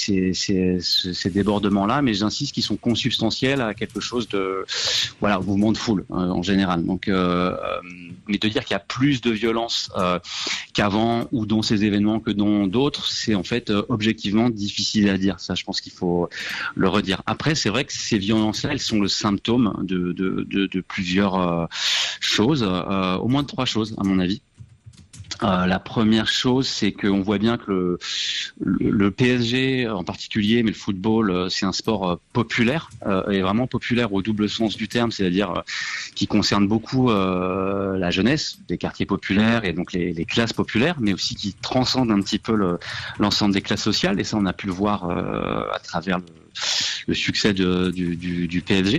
débordements-là, mais j'insiste qu'ils sont consubstantiels à quelque chose au mouvement de foule en général. Donc, mais de dire qu'il y a plus de violence qu'avant ou dans ces événements que dans d'autres, c'est en fait objectivement difficile à dire. Ça, je pense qu'il faut le redire. Après, c'est vrai que ces violences-là, elles sont le symptôme de plusieurs choses, au moins de 3 choses à mon avis. La première chose, c'est qu'on voit bien que le PSG en particulier, mais le football, c'est un sport populaire, et vraiment populaire au double sens du terme, c'est-à-dire qui concerne beaucoup la jeunesse, des quartiers populaires et donc les classes populaires, mais aussi qui transcende un petit peu l'ensemble des classes sociales, et ça on a pu le voir à travers le succès du PSG.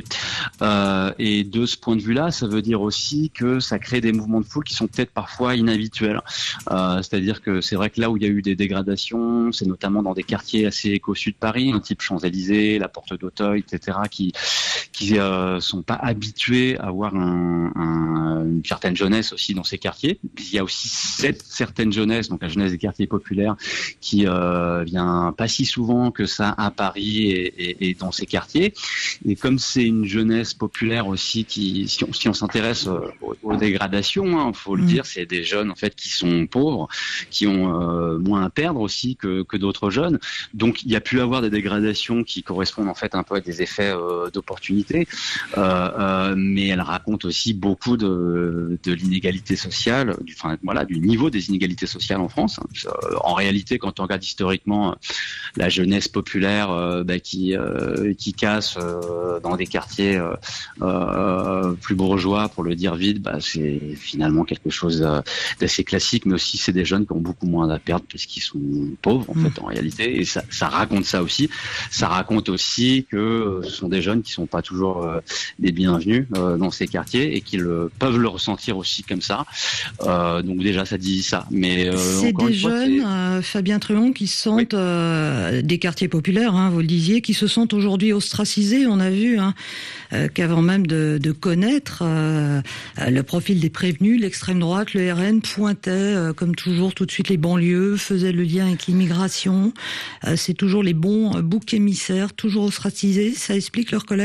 Et de ce point de vue-là, ça veut dire aussi que ça crée des mouvements de foule qui sont peut-être parfois inhabituels. C'est-à-dire que c'est vrai que là où il y a eu des dégradations, c'est notamment dans des quartiers assez éco-sud de Paris, type Champs-Élysées, la Porte d'Auteuil, etc., qui sont pas habitués à avoir une certaine jeunesse aussi dans ces quartiers. Il y a aussi cette certaine jeunesse, donc la jeunesse des quartiers populaires, qui vient pas si souvent que ça à Paris et dans ces quartiers. Et comme c'est une jeunesse populaire aussi si on s'intéresse aux dégradations, faut le dire, c'est des jeunes en fait qui sont pauvres, qui ont moins à perdre aussi que d'autres jeunes. Donc il y a pu avoir des dégradations qui correspondent en fait un peu à des effets d'opportunité, mais elle raconte aussi beaucoup de l'inégalité sociale, du niveau des inégalités sociales en France. En réalité, quand on regarde historiquement la jeunesse populaire qui casse dans des quartiers plus bourgeois, pour le dire vite, c'est finalement quelque chose d'assez classique, mais aussi c'est des jeunes qui ont beaucoup moins à perdre parce qu'ils sont pauvres en fait en réalité, et ça raconte ça aussi. Ça raconte aussi que ce sont des jeunes qui sont pas toujours les bienvenus dans ces quartiers et qui peuvent le ressentir aussi comme ça. Donc déjà ça dit ça. Mais c'est des jeunes, Fabien Truong, qui se sentent des quartiers populaires, vous le disiez, qui se sentent aujourd'hui ostracisés. On a vu qu'avant même de connaître le profil des prévenus, l'extrême droite, le RN pointait comme toujours tout de suite les banlieues, faisait le lien avec l'immigration. C'est toujours les bons boucs émissaires, toujours ostracisés. Ça explique leur colère ?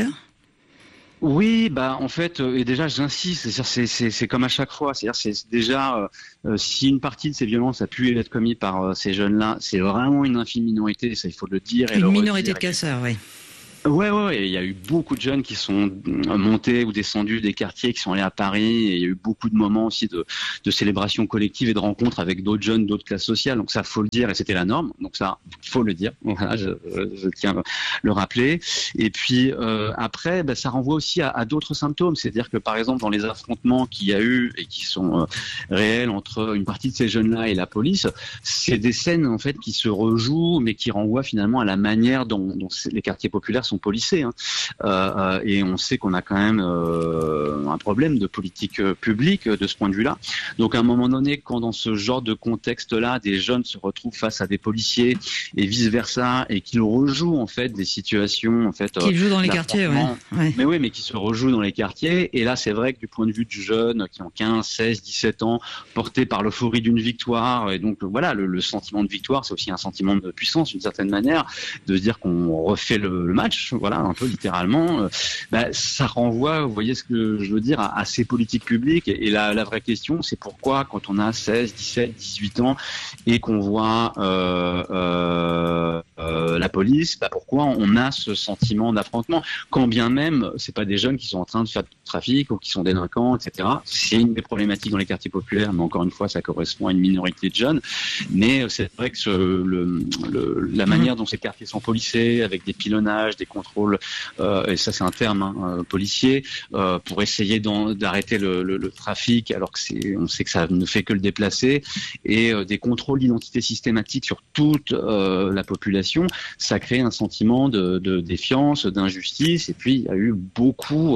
Oui, en fait, et déjà j'insiste, c'est comme à chaque fois, c'est-à-dire c'est déjà si une partie de ces violences a pu être commise par ces jeunes-là, c'est vraiment une infime minorité, ça il faut le dire. Une minorité de casseurs, oui. Ouais, il y a eu beaucoup de jeunes qui sont montés ou descendus des quartiers, qui sont allés à Paris, et il y a eu beaucoup de moments aussi de célébration collective et de rencontres avec d'autres jeunes, d'autres classes sociales. Donc ça, faut le dire, et c'était la norme. Donc ça, faut le dire. Voilà, je tiens à le rappeler. Et puis après, ça renvoie aussi à d'autres symptômes. C'est-à-dire que par exemple, dans les affrontements qu'il y a eu et qui sont réels entre une partie de ces jeunes-là et la police, c'est des scènes en fait qui se rejouent, mais qui renvoient finalement à la manière dont les quartiers populaires sont policés, et on sait qu'on a quand même un problème de politique publique de ce point de vue-là. Donc à un moment donné, quand dans ce genre de contexte-là, des jeunes se retrouvent face à des policiers et vice-versa, et qu'ils rejouent en fait des situations en fait qu'ils jouent dans les quartiers, mais qui se rejouent dans les quartiers. Et là, c'est vrai que du point de vue du jeune qui ont 15, 16, 17 ans, porté par l'euphorie d'une victoire, et donc voilà, le sentiment de victoire, c'est aussi un sentiment de puissance d'une certaine manière, de se dire qu'on refait le match. Voilà, un peu littéralement, ça renvoie, vous voyez ce que je veux dire, à ces politiques publiques. Et la vraie question, c'est pourquoi, quand on a 16, 17, 18 ans et qu'on voit la police, pourquoi on a ce sentiment d'affrontement, quand bien même c'est pas des jeunes qui sont en train de faire du trafic ou qui sont délinquants, etc. C'est une des problématiques dans les quartiers populaires, mais encore une fois, ça correspond à une minorité de jeunes. Mais c'est vrai que la manière dont ces quartiers sont policés, avec des pilonnages, des contrôles, et ça c'est un terme policier, pour essayer d'arrêter le trafic, alors que on sait que ça ne fait que le déplacer, et des contrôles d'identité systématiques sur toute la population, ça crée un sentiment de défiance, d'injustice. Et puis il y a eu beaucoup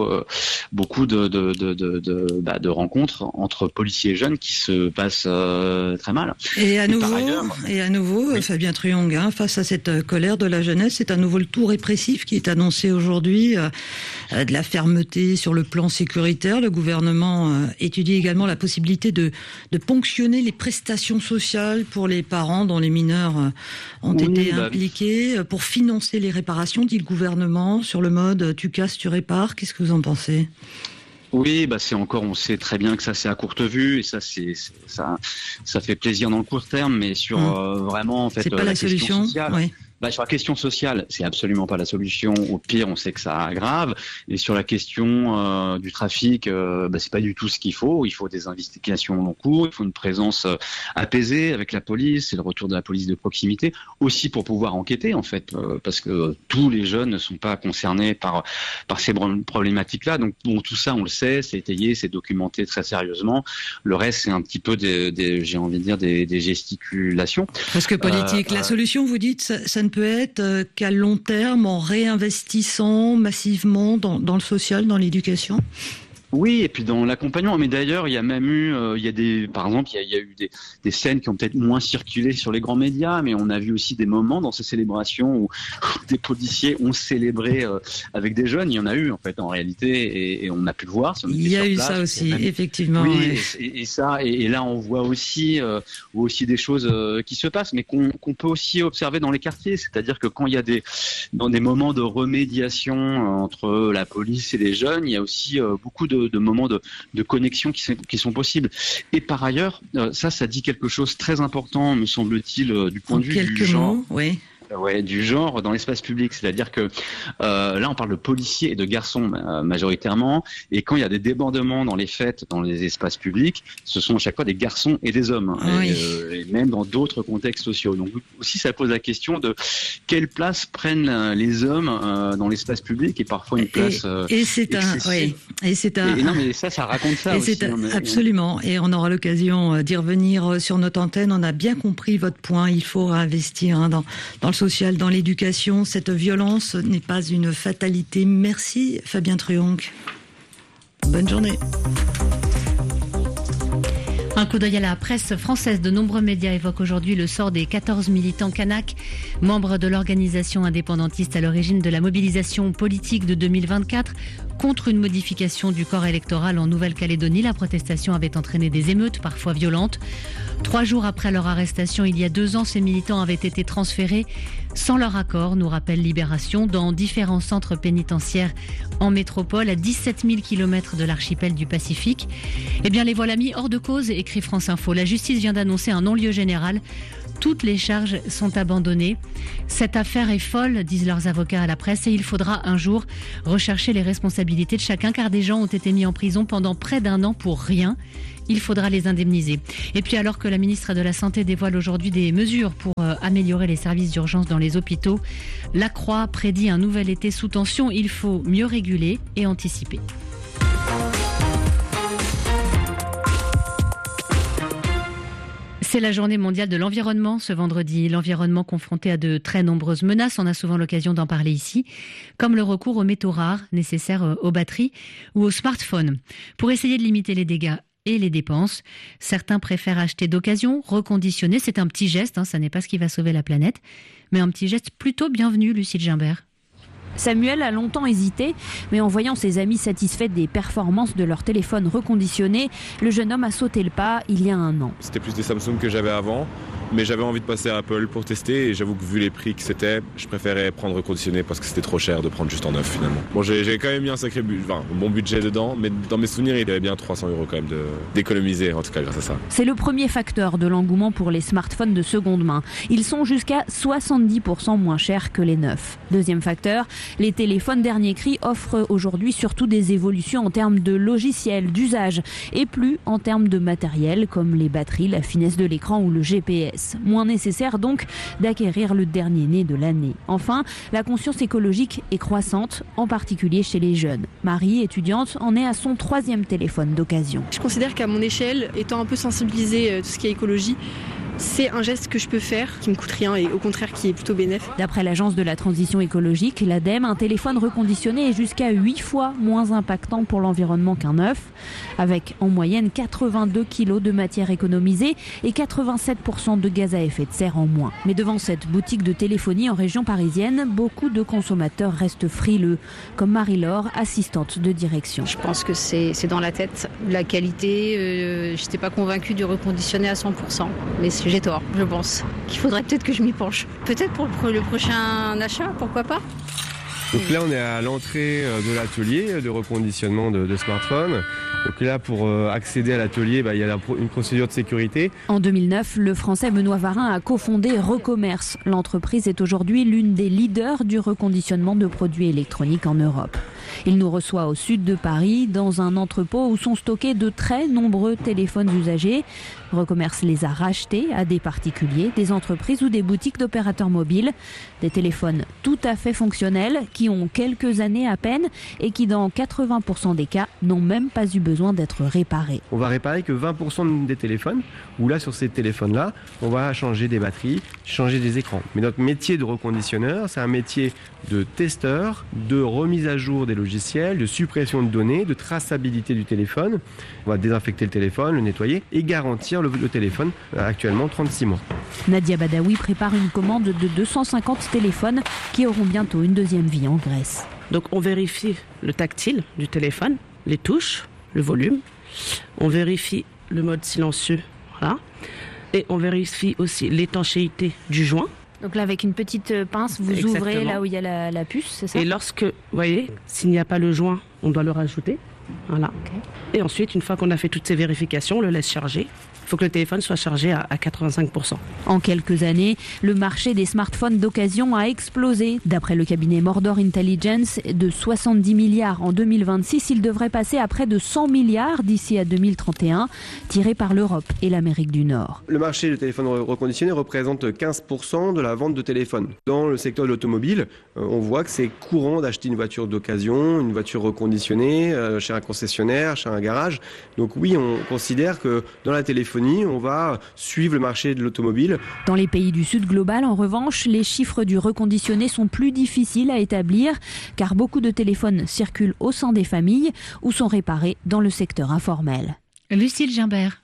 de rencontres entre policiers et jeunes qui se passent très mal. Et à nouveau, oui. Fabien Truong, face à cette colère de la jeunesse, c'est à nouveau le tout répressif qui est annoncé aujourd'hui, de la fermeté sur le plan sécuritaire. Le gouvernement étudie également la possibilité de ponctionner les prestations sociales pour les parents dont les mineurs ont été impliqués, pour financer les réparations, dit le gouvernement, sur le mode tu casses, tu répares. Qu'est-ce que vous en pensez ? Oui, c'est encore, on sait très bien que ça c'est à courte vue, et ça fait plaisir dans le court terme, mais sur vraiment en fait c'est pas la solution sociale. Oui. Sur la question sociale, c'est absolument pas la solution. Au pire, on sait que ça aggrave. Et sur la question du trafic, c'est pas du tout ce qu'il faut. Il faut des investigations long cours, il faut une présence apaisée avec la police, et le retour de la police de proximité, aussi pour pouvoir enquêter en fait, parce que tous les jeunes ne sont pas concernés par ces problématiques-là. Donc tout ça, on le sait, c'est étayé, c'est documenté très sérieusement. Le reste, c'est un petit peu j'ai envie de dire des gesticulations. Parce que politique, la solution, vous dites, ça ne peut être qu'à long terme, en réinvestissant massivement dans le social, dans l'éducation ? Oui, et puis dans l'accompagnement. Mais d'ailleurs, il y a même eu, par exemple, il y a eu des scènes qui ont peut-être moins circulé sur les grands médias, mais on a vu aussi des moments dans ces célébrations où des policiers ont célébré avec des jeunes. Il y en a eu en fait en réalité, et on a pu le voir. Si on était il y a sur eu place, ça aussi, même... effectivement. Oui, ouais. et là on voit aussi des choses qui se passent, mais qu'on peut aussi observer dans les quartiers. C'est-à-dire que quand il y a dans des moments de remédiation entre la police et les jeunes, il y a aussi beaucoup de moments de connexion qui sont possibles. Et par ailleurs, ça dit quelque chose de très important, me semble-t-il, du point de vue du genre. Mots, oui. Ouais, du genre dans l'espace public, c'est-à-dire que là on parle de policiers et de garçons majoritairement, et quand il y a des débordements dans les fêtes, dans les espaces publics, ce sont à chaque fois des garçons et des hommes, oui. et même dans d'autres contextes sociaux. Donc aussi ça pose la question de quelle place prennent les hommes dans l'espace public, et parfois une place et c'est excessive. Non mais ça raconte ça et aussi. Absolument, et on aura l'occasion d'y revenir sur notre antenne. On a bien compris votre point, il faut investir dans le social, dans l'éducation. Cette violence n'est pas une fatalité. Merci Fabien Truonc. Bonne journée. Un coup d'œil à la presse française. De nombreux médias évoquent aujourd'hui le sort des 14 militants kanaks, membres de l'organisation indépendantiste à l'origine de la mobilisation politique de 2024 contre une modification du corps électoral en Nouvelle-Calédonie. La protestation avait entraîné des émeutes, parfois violentes. 3 jours après leur arrestation, il y a 2 ans, ces militants avaient été transférés sans leur accord, nous rappelle Libération, dans différents centres pénitentiaires en métropole, à 17 000 km de l'archipel du Pacifique. Eh bien, les voilà mis hors de cause, écrit France Info. La justice vient d'annoncer un non-lieu général. Toutes les charges sont abandonnées. Cette affaire est folle, disent leurs avocats à la presse, et il faudra un jour rechercher les responsabilités de chacun, car des gens ont été mis en prison pendant près d'1 an pour rien. Il faudra les indemniser. Et puis alors que la ministre de la Santé dévoile aujourd'hui des mesures pour améliorer les services d'urgence dans les hôpitaux, La Croix prédit un nouvel été sous tension. Il faut mieux réguler et anticiper. C'est la journée mondiale de l'environnement ce vendredi. L'environnement confronté à de très nombreuses menaces, on a souvent l'occasion d'en parler ici, comme le recours aux métaux rares nécessaires aux batteries ou aux smartphones. Pour essayer de limiter les dégâts et les dépenses, certains préfèrent acheter d'occasion, reconditionner. C'est un petit geste, ça n'est pas ce qui va sauver la planète, mais un petit geste plutôt bienvenu, Lucille Gimbert. Samuel a longtemps hésité, mais en voyant ses amis satisfaits des performances de leur téléphone reconditionné, le jeune homme a sauté le pas il y a 1 an. C'était plus des Samsung que j'avais avant, mais j'avais envie de passer à Apple pour tester, et j'avoue que vu les prix que c'était, je préférais prendre reconditionné parce que c'était trop cher de prendre juste en neuf finalement. Bon, j'ai quand même mis un bon budget dedans, mais dans mes souvenirs, il y avait bien 300 € quand même d'économiser, en tout cas grâce à ça. C'est le premier facteur de l'engouement pour les smartphones de seconde main. Ils sont jusqu'à 70% moins chers que les neufs. Deuxième facteur, les téléphones dernier cri offrent aujourd'hui surtout des évolutions en termes de logiciels, d'usage, et plus en termes de matériel comme les batteries, la finesse de l'écran ou le GPS. Moins nécessaire donc d'acquérir le dernier né de l'année. Enfin, la conscience écologique est croissante, en particulier chez les jeunes. Marie, étudiante, en est à son 3e téléphone d'occasion. Je considère qu'à mon échelle, étant un peu sensibilisée à tout ce qui est écologie, c'est un geste que je peux faire, qui me coûte rien et au contraire qui est plutôt bénéfique. D'après l'agence de la transition écologique, l'ADEME, un téléphone reconditionné est jusqu'à 8 fois moins impactant pour l'environnement qu'un neuf, avec en moyenne 82 kg de matière économisée et 87% de gaz à effet de serre en moins. Mais devant cette boutique de téléphonie en région parisienne, beaucoup de consommateurs restent frileux, comme Marie-Laure, assistante de direction. Je pense que c'est dans la tête. La qualité, je n'étais pas convaincue du reconditionné à 100%, mais j'ai tort, je pense. Qu'il faudrait peut-être que je m'y penche. Peut-être pour le prochain achat, pourquoi pas ? Donc là, on est à l'entrée de l'atelier de reconditionnement de smartphones. Donc là, pour accéder à l'atelier, il y a une procédure de sécurité. En 2009, le Français Benoît Varin a cofondé Recommerce. L'entreprise est aujourd'hui l'une des leaders du reconditionnement de produits électroniques en Europe. Il nous reçoit au sud de Paris, dans un entrepôt où sont stockés de très nombreux téléphones usagés. Recommerce les a rachetés à des particuliers, des entreprises ou des boutiques d'opérateurs mobiles. Des téléphones tout à fait fonctionnels qui ont quelques années à peine et qui, dans 80% des cas, n'ont même pas eu besoin d'être réparés. On va réparer que 20% des téléphones, où là, sur ces téléphones-là, on va changer des batteries, changer des écrans. Mais notre métier de reconditionneur, c'est un métier de testeur, de remise à jour des des logiciels, de suppression de données, de traçabilité du téléphone. On va désinfecter le téléphone, le nettoyer et garantir le téléphone, actuellement 36 mois. Nadia Badawi prépare une commande de 250 téléphones qui auront bientôt une deuxième vie en Grèce. Donc on vérifie le tactile du téléphone, les touches, le volume. On vérifie le mode silencieux, voilà. Et on vérifie aussi l'étanchéité du joint. Donc là, avec une petite pince, vous Exactement. ouvrez là où il y a la puce, c'est ça? Et lorsque, vous voyez, s'il n'y a pas le joint, on doit le rajouter. Voilà. Okay. Et ensuite, une fois qu'on a fait toutes ces vérifications, on le laisse charger. Il faut que le téléphone soit chargé à 85%. En quelques années, le marché des smartphones d'occasion a explosé. D'après le cabinet Mordor Intelligence, de 70 milliards en 2026, il devrait passer à près de 100 milliards d'ici à 2031, tiré par l'Europe et l'Amérique du Nord. Le marché du téléphone reconditionné représente 15% de la vente de téléphones. Dans le secteur de l'automobile, on voit que c'est courant d'acheter une voiture d'occasion, une voiture reconditionnée, chez un concessionnaire, chez un garage. Donc oui, on considère que dans la téléphonie, on va suivre le marché de l'automobile. Dans les pays du Sud global, en revanche, les chiffres du reconditionné sont plus difficiles à établir car beaucoup de téléphones circulent au sein des familles ou sont réparés dans le secteur informel. Lucille Gimbert.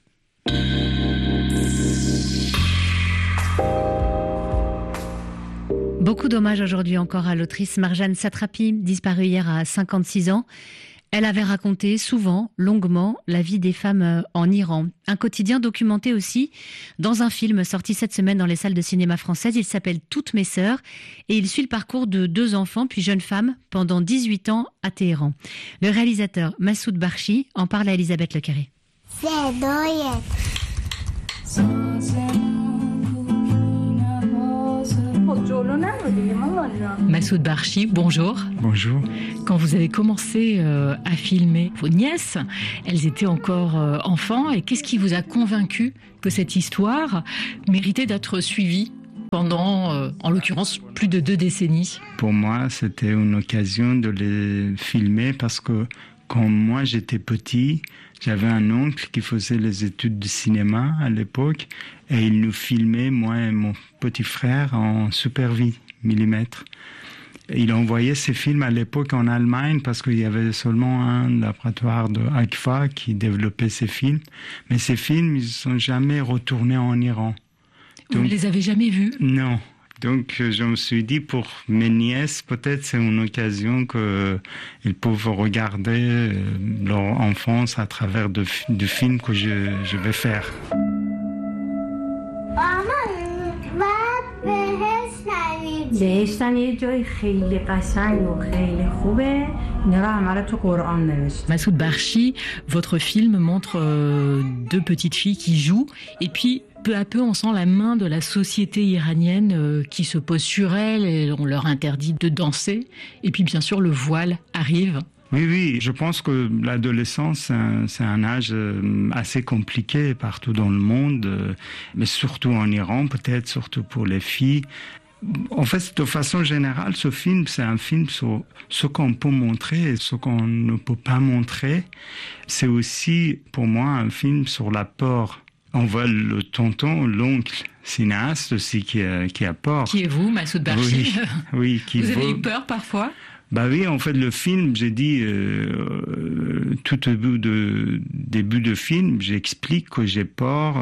Beaucoup d'hommages aujourd'hui encore à l'autrice Marjane Satrapi, disparue hier à 56 ans. Elle avait raconté souvent, longuement, la vie des femmes en Iran. Un quotidien documenté aussi dans un film sorti cette semaine dans les salles de cinéma françaises. Il s'appelle Toutes mes sœurs et il suit le parcours de 2 enfants puis jeunes femmes pendant 18 ans à Téhéran. Le réalisateur Massoud Barchi en parle à Elisabeth Lecarré. Massoud Barchi, bonjour. Bonjour. Quand vous avez commencé à filmer vos nièces, elles étaient encore enfants. Et qu'est-ce qui vous a convaincu que cette histoire méritait d'être suivie pendant, en l'occurrence, plus de 2 décennies? Pour moi, c'était une occasion de les filmer parce que quand moi j'étais petit, j'avais un oncle qui faisait les études de cinéma à l'époque et il nous filmait, moi et mon petit frère, en Super 8 mm. Il envoyait ces films à l'époque en Allemagne parce qu'il y avait seulement un laboratoire de Agfa qui développait ces films. Mais ces films, ils ne sont jamais retournés en Iran. Vous ne les avez jamais vus? Non. Donc, je me suis dit, pour mes nièces, peut-être c'est une occasion qu'ils peuvent regarder leur enfance à travers du film que je vais faire. Massoud Barchi, votre film montre 2 petites filles qui jouent et puis peu à peu on sent la main de la société iranienne qui se pose sur elles et on leur interdit de danser et puis bien sûr le voile arrive. Oui, je pense que l'adolescence, c'est un âge assez compliqué partout dans le monde, mais surtout en Iran, peut-être surtout pour les filles. En fait, de façon générale, ce film, c'est un film sur ce qu'on peut montrer et ce qu'on ne peut pas montrer. C'est aussi, pour moi, un film sur l'apport. On voit le tonton, l'oncle cinéaste aussi qui a port. Qui est vous, Massoud Barchi? Oui, vous avez eu peur parfois? Bah oui, en fait, le film, j'ai dit, tout au début de film, j'explique que j'ai peur,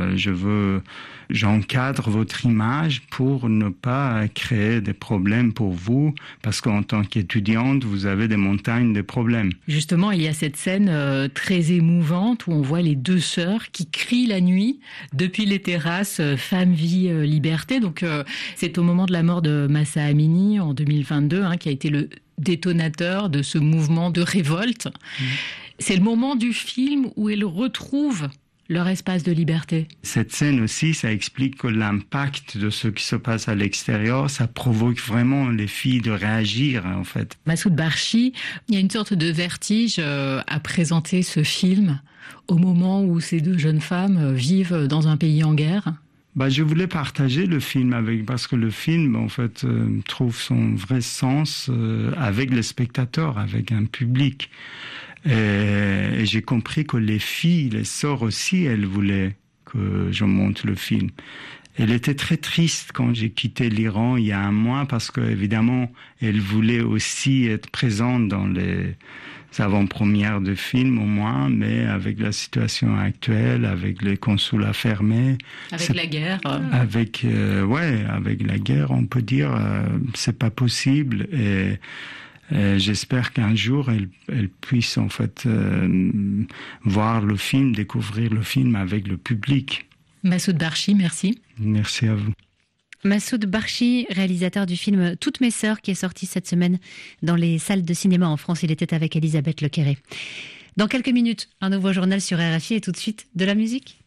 j'encadre votre image pour ne pas créer des problèmes pour vous, parce qu'en tant qu'étudiante, vous avez des montagnes de problèmes. Justement, il y a cette scène très émouvante où on voit les 2 sœurs qui crient la nuit depuis les terrasses Femme, vie, liberté. Donc, c'est au moment de la mort de Mahsa Amini en 2022, qui a été le détonateur de ce mouvement de révolte. C'est le moment du film où elles retrouvent leur espace de liberté. Cette scène aussi, ça explique que l'impact de ce qui se passe à l'extérieur, ça provoque vraiment les filles de réagir, en fait. Massoud Barchi, il y a une sorte de vertige à présenter ce film au moment où ces 2 jeunes femmes vivent dans un pays en guerre. Je voulais partager le film parce que le film, en fait, trouve son vrai sens avec le spectateur, avec un public. Et j'ai compris que les filles, les sœurs aussi, elles voulaient que je monte le film. elle était très triste quand j'ai quitté l'Iran il y a un mois parce que évidemment elle voulait aussi être présente dans les avant-premières de films au moins, mais avec la situation actuelle, avec les consulats fermés, avec la guerre, avec la guerre, on peut dire, c'est pas possible. Et j'espère qu'un jour elle puisse en fait voir le film, découvrir le film avec le public. Massoud Barchi, merci. Merci à vous. Massoud Barchi, réalisateur du film Toutes mes sœurs, qui est sorti cette semaine dans les salles de cinéma en France. Il était avec Elisabeth Lequéré. Dans quelques minutes, un nouveau journal sur RFI et tout de suite de la musique.